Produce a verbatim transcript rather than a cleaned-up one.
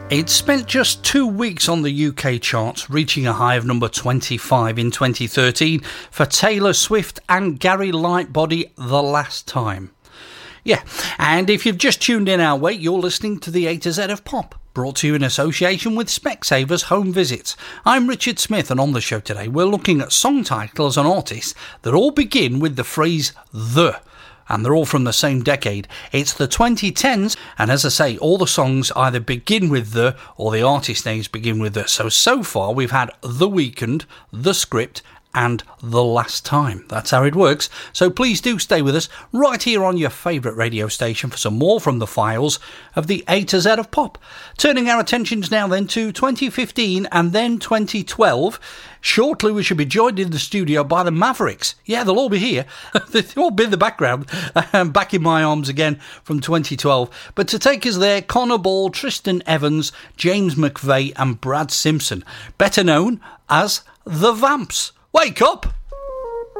It spent just two weeks on the U K charts, reaching a high of number twenty-five in twenty thirteen for Taylor Swift and Gary Lightbody, The Last Time. Yeah, and if you've just tuned in our way, you're listening to the A to Z of Pop, brought to you in association with Specsavers Home Visits. I'm Richard Smith, and on the show today we're looking at song titles and artists that all begin with the phrase the. And they're all from the same decade. It's the twenty tens, and as I say, all the songs either begin with the or the artist names begin with the. So, so far we've had The Weeknd, The Script, and The Last Time. That's how it works. So please do stay with us right here on your favourite radio station for some more from the files of the A to Z of Pop. Turning our attentions now then to twenty fifteen and then twenty twelve. Shortly we should be joined in the studio by the Mavericks. Yeah, they'll all be here. They'll all be in the background. Um, back in my arms again from twenty twelve. But to take us there, Connor Ball, Tristan Evans, James McVeigh and Brad Simpson. Better known as The Vamps. Wake up!